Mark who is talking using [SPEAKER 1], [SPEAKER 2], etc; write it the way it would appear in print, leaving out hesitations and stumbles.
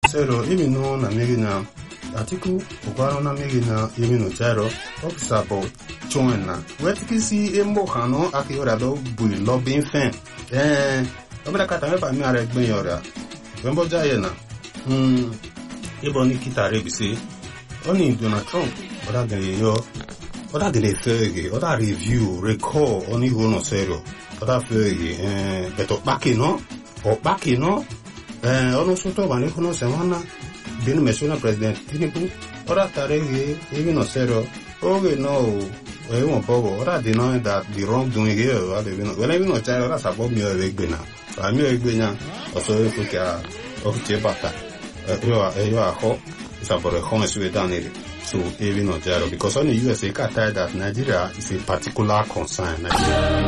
[SPEAKER 1] Sero, even no na megina Atiku Okwano na megina even no Jaro, Oksabo, Joanna. Where to see Embo Hano, Akiorado, Bully, lobbying fan. Obra Katame, me are Benyora. Wembo Jayana. Ebony Kitare, see. Only Donald Trump, or that they furry, or that review, recall, only one or zero, or that furry, but back in no, or back in no, also to one who knows Semana, being Messuna President Tinubu, or that Taregi, even or zero, oh, we know, we won't power, or that deny that the wrongdoing here, or the when I know child, that's above me a regular. I'm your regular, or so if we can, of Chebata, you are hot. It's about a home sweet down it. So even not Jaro, because only USA can't tell that Nigeria is a particular concern.